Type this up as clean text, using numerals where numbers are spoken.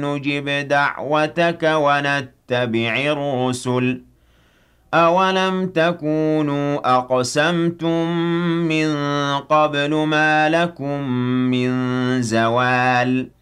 نجب دعوتك ونتبع الرسل أولم تكونوا أقسمتم من قبل ما لكم من زوال